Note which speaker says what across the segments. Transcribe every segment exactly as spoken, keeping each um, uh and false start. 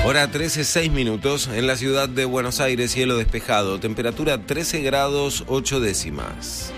Speaker 1: Hora trece, seis minutos, en la ciudad de Buenos Aires, cielo despejado, temperatura trece grados ocho décimas.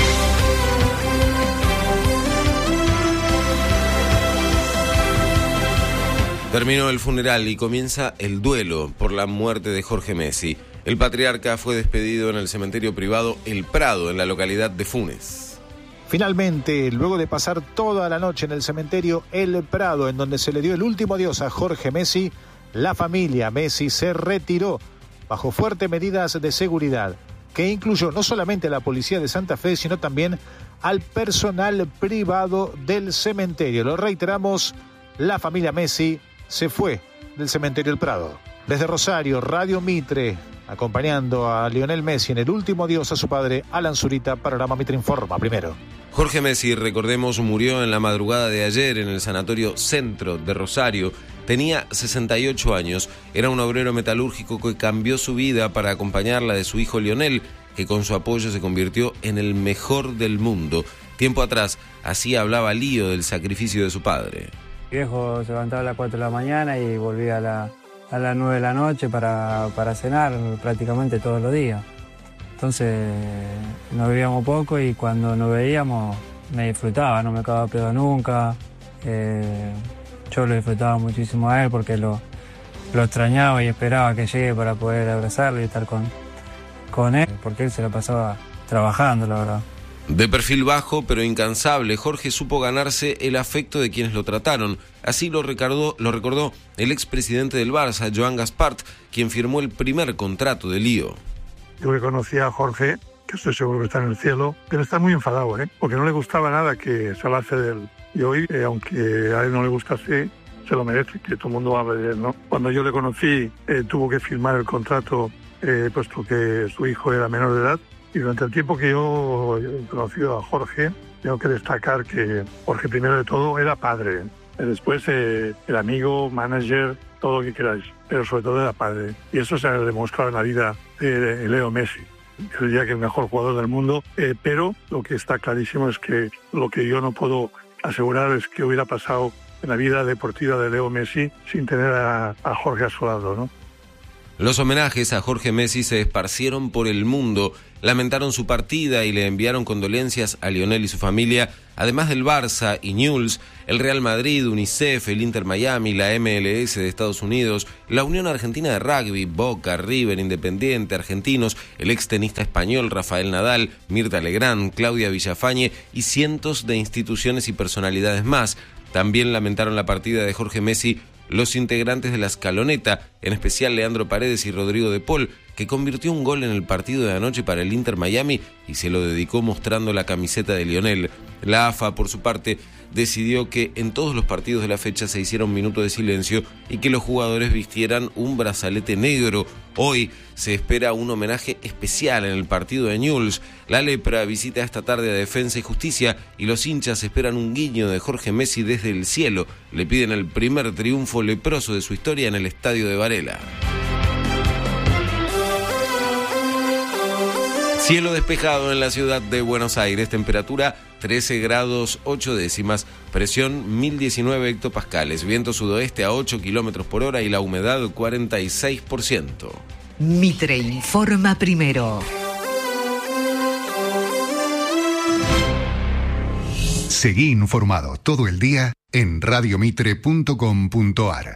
Speaker 1: Terminó el funeral y comienza el duelo por la muerte de Jorge Messi. El patriarca fue despedido en el cementerio privado El Prado, en la localidad de Funes.
Speaker 2: Finalmente, luego de pasar toda la noche en el cementerio El Prado, en donde se le dio el último adiós a Jorge Messi, la familia Messi se retiró bajo fuertes medidas de seguridad, que incluyó no solamente a la policía de Santa Fe, sino también al personal privado del cementerio. Lo reiteramos, la familia Messi se fue del cementerio El Prado. Desde Rosario, Radio Mitre, acompañando a Lionel Messi en el último adiós a su padre, Alan Zurita, Panorama Mitre Informa primero.
Speaker 1: Jorge Messi, recordemos, murió en la madrugada de ayer en el Sanatorio Centro de Rosario. Tenía sesenta y ocho años, era un obrero metalúrgico que cambió su vida para acompañar la de su hijo Lionel, que con su apoyo se convirtió en el mejor del mundo. Tiempo atrás, así hablaba Lío del sacrificio de su padre.
Speaker 3: Mi viejo se levantaba a las cuatro de la mañana y volvía a, la, a las nueve de la noche para, para cenar prácticamente todos los días. Entonces nos veíamos poco y cuando nos veíamos me disfrutaba, no me cagaba pedo nunca. Eh, yo lo disfrutaba muchísimo a él porque lo, lo extrañaba y esperaba que llegue para poder abrazarlo y estar con, con él, porque él se la pasaba trabajando, la verdad.
Speaker 1: De perfil bajo pero incansable, Jorge supo ganarse el afecto de quienes lo trataron. Así lo recordó, lo recordó el expresidente del Barça, Joan Gaspart, quien firmó el primer contrato de Lío.
Speaker 4: Yo que conocí a Jorge, que estoy seguro que está en el cielo, pero está muy enfadado, ¿eh? Porque no le gustaba nada que se hablase de él. Y hoy, eh, aunque a él no le gustase, se lo merece, que todo el mundo hable de él, ¿no? Cuando yo le conocí, eh, tuvo que firmar el contrato, eh, puesto que su hijo era menor de edad. Y durante el tiempo que yo he conocido a Jorge, tengo que destacar que Jorge, primero de todo, era padre. Después, eh, el amigo, manager, todo lo que queráis, pero sobre todo era padre. Y eso se ha demostrado en la vida de Leo Messi. Yo diría que es el mejor jugador del mundo, eh, pero lo que está clarísimo es que lo que yo no puedo asegurar es que hubiera pasado en la vida deportiva de Leo Messi sin tener a, a Jorge a su lado, ¿no?
Speaker 1: Los homenajes a Jorge Messi se esparcieron por el mundo, lamentaron su partida y le enviaron condolencias a Lionel y su familia, además del Barça y Newell's, el Real Madrid, UNICEF, el Inter Miami, la M L S de Estados Unidos, la Unión Argentina de Rugby, Boca, River, Independiente, Argentinos, el extenista español Rafael Nadal, Mirta Legrand, Claudia Villafañe y cientos de instituciones y personalidades más. También lamentaron la partida de Jorge Messi los integrantes de la Escaloneta, en especial Leandro Paredes y Rodrigo de Paul, que convirtió un gol en el partido de anoche para el Inter Miami y se lo dedicó mostrando la camiseta de Lionel. La A F A, por su parte, decidió que en todos los partidos de la fecha se hiciera un minuto de silencio y que los jugadores vistieran un brazalete negro. Hoy se espera un homenaje especial en el partido de Newell's. La Lepra visita esta tarde a Defensa y Justicia y los hinchas esperan un guiño de Jorge Messi desde el cielo. Le piden el primer triunfo leproso de su historia en el estadio de Varela. Cielo despejado en la ciudad de Buenos Aires, temperatura trece grados ocho décimas, presión mil diecinueve hectopascales, viento sudoeste a ocho kilómetros por hora y la humedad cuarenta y seis por ciento.
Speaker 5: Mitre informa primero.
Speaker 6: Seguí informado todo el día en radio mitre punto com punto ar.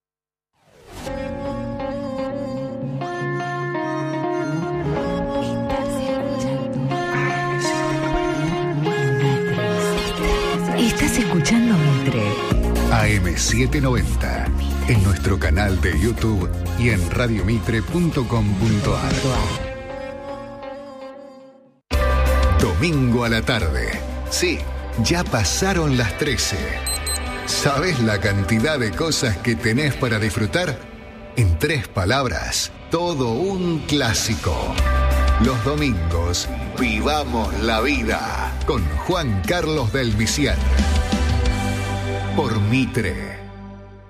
Speaker 5: Estás escuchando Mitre.
Speaker 6: A M setecientos noventa, en nuestro canal de YouTube y en radio mitre punto com punto ar. Domingo a la tarde. Sí, ya pasaron las trece. ¿Sabes la cantidad de cosas que tenés para disfrutar? En tres palabras, todo un clásico. Los domingos, vivamos la vida con Juan Carlos del Viciar. Por Mitre.